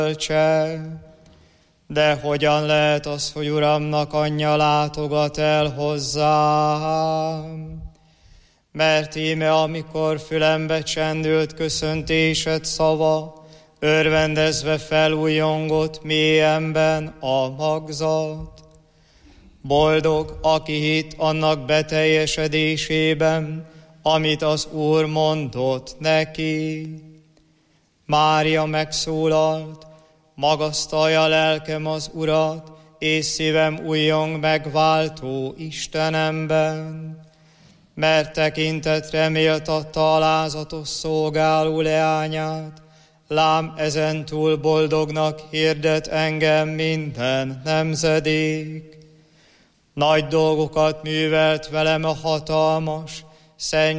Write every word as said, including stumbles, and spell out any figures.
De hogyan lehet az, hogy Uramnak anyja látogat el hozzám? Mert íme, amikor fülembe csendült köszöntésed szava, örvendezve felújongott mélyemben a magzat. Boldog, aki hitt annak beteljesedésében, amit az Úr mondott neki. Mária megszólalt, magasztalja lelkem az Urat, és szívem újjong megváltó Istenemben, mert tekintetre méltatta alázatos szolgáló leányát, lám ezentúl boldognak hirdet engem minden nemzedék. Nagy dolgokat művelt velem a hatalmas, szent